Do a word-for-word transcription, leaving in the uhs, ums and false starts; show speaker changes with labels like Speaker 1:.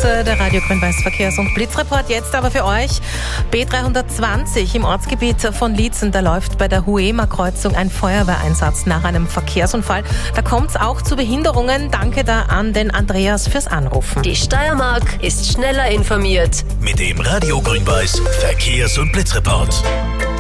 Speaker 1: Hause, der Radio Grün-Weiß Verkehrs- und Blitzreport. Jetzt aber für euch B dreihundertzwanzig im Ortsgebiet von Liezen. Da läuft bei der Huema-Kreuzung ein Feuerwehreinsatz nach einem Verkehrsunfall. Da kommt es auch zu Behinderungen. Danke da an den Andreas fürs Anrufen.
Speaker 2: Die Steiermark ist schneller informiert.
Speaker 3: Mit dem Radio Grün-Weiß Verkehrs- und Blitzreport.